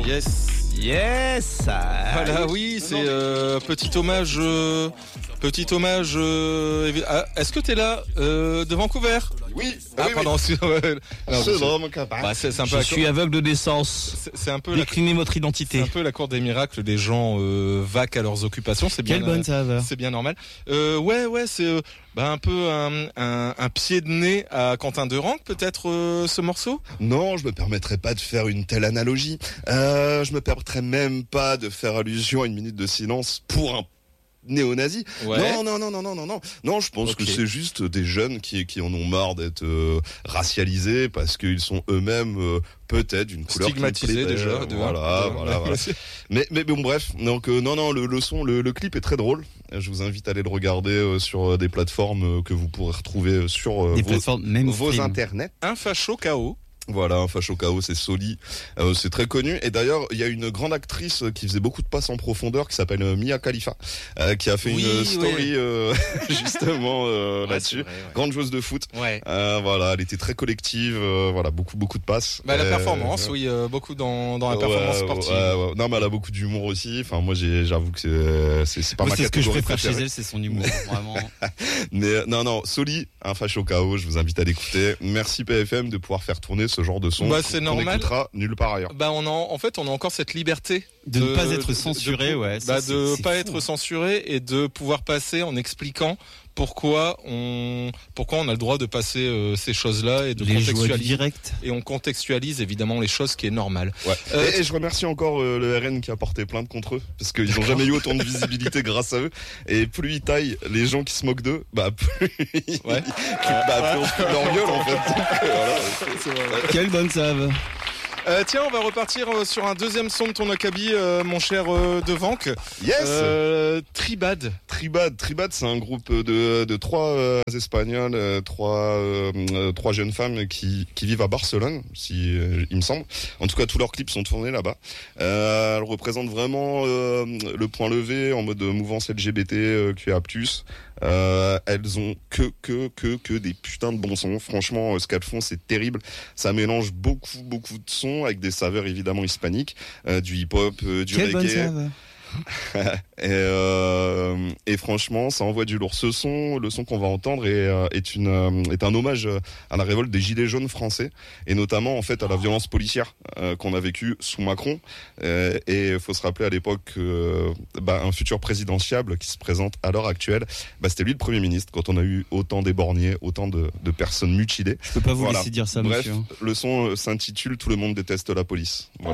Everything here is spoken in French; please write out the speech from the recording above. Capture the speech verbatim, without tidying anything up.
Yes. Yes. Voilà, oui, c'est euh, petit hommage. Euh, petit hommage. Euh, à, est-ce que t'es là euh, de Vancouver? Oui. Ah, oui, pardon. oui. C'est, ouais, alors, C'est c'est, vraiment capable. bah, c'est, c'est un Je peu suis la, aveugle de naissance. c'est, c'est un peu la, Déclinez votre c'est identité. un peu la cour des miracles des gens euh, vaquent à leurs occupations. C'est bien. Quelle bonne euh, saveur. C'est bien normal. Euh, ouais, ouais, c'est euh, bah, un peu un, un, un pied de nez à Quentin Durand, peut-être euh, ce morceau. Non, je me permettrai pas de faire une telle analogie. Euh, je me permettrai même pas de faire allusion à une minute de silence pour un néo-nazi. Ouais. Non, non, non, non, non, non, non. Non, je pense Okay. que c'est juste des jeunes qui, qui en ont marre d'être euh, racialisés parce qu'ils sont eux-mêmes euh, peut-être d'une couleur Stigmatisés qui plaît, déjà. euh, De voilà, un. voilà, voilà. Mais, mais bon, bref. Donc euh, non, non, le, le son, le, le clip est très drôle. Je vous invite à aller le regarder euh, sur euh, des plateformes euh, que vous pourrez retrouver sur euh, Des vos, plateformes même vos internets. Un facho K O. Voilà, un facho K O, c'est Soli, euh, c'est très connu. Et d'ailleurs, il y a une grande actrice qui faisait beaucoup de passes en profondeur, qui s'appelle euh, Mia Khalifa, euh, qui a fait Oui, une story ouais. euh, justement euh, Ouais, là-dessus. c'est vrai, ouais. Grande joueuse de foot. Ouais. Euh, voilà, elle était très collective. Euh, voilà, beaucoup, beaucoup de passes. Bah, la Euh, performance, euh, oui, euh, beaucoup dans, dans la ouais, performance ouais, sportive. ouais, ouais. Non, mais elle a beaucoup d'humour aussi. Enfin, moi, j'ai, j'avoue que c'est, c'est, c'est pas Moi, ma c'est ce que je catégorie préfère chez préférée. elle, c'est son humour. Vraiment. Mais euh, non, non, Soli, un facho K O, je vous invite à l'écouter. Merci P F M de pouvoir faire tourner ce genre de son. Bah, c'est qu'on normal. n'écoutera nulle part ailleurs. Bah, on en, en fait, on a encore cette liberté De ne pas être de- censuré, de- ouais. Ça, Bah, c'est- de c'est pas fou, être hein. censuré et de pouvoir passer en expliquant pourquoi on, pourquoi on a le droit de passer euh, ces choses-là et de Les joies du contextualiser. direct. Et on contextualise évidemment les choses, qui est normal. Ouais. Euh, et, et je remercie encore euh, le R N qui a porté plainte contre eux, parce qu'ils n'ont jamais eu autant de visibilité grâce à eux. Et plus ils taillent les gens qui se moquent d'eux, bah plus, Ouais. bah, plus on se fout de leur gueule en fait. Donc, euh, voilà. Quelle bonne save. Euh, tiens, on va repartir euh, sur un deuxième son de ton acabit, euh, mon cher euh, Devanque. Yes. Euh, Tribad. Tribad, Tribad, c'est un groupe de de trois euh, Espagnols, euh, trois euh, euh, trois jeunes femmes qui qui vivent à Barcelone, si euh, il me semble. En tout cas, tous leurs clips sont tournés là-bas. Euh, elles représentent vraiment euh, le point levé en mode mouvance L G B T euh, Q A plus. Euh, elles ont que que que que des putains de bons sons. Franchement, euh, ce qu'elles font, c'est terrible. Ça mélange beaucoup beaucoup de sons avec des saveurs évidemment hispaniques, euh, du hip-hop, euh, du Quelle bonne reggae. save. et, euh, et franchement, ça envoie du lourd. Ce son, le son qu'on va entendre, est, euh, est, une, euh, est un hommage à la révolte des Gilets jaunes français, et notamment en fait à la violence policière euh, qu'on a vécue sous Macron. Euh, et il faut se rappeler à l'époque, euh, bah, un futur présidentiable qui se présente à l'heure actuelle, bah, c'était lui le Premier ministre quand on a eu autant d'éborgnés, autant de, de personnes mutilées. Je peux pas vous Voilà. laisser dire ça, Bref, monsieur. le son euh, s'intitule Tout le monde déteste la police. Voilà.